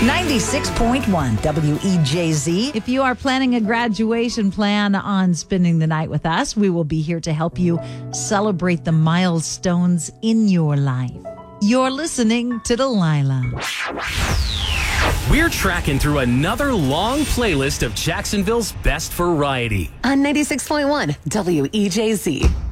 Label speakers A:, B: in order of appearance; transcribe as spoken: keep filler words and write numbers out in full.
A: ninety-six point one W E J Z.
B: If you are planning a graduation, plan on spending the night with us. We will be here to help you celebrate the milestones in your life. You're listening to Delilah.
C: We're tracking through another long playlist of Jacksonville's best variety
D: on ninety-six point one W E J Z.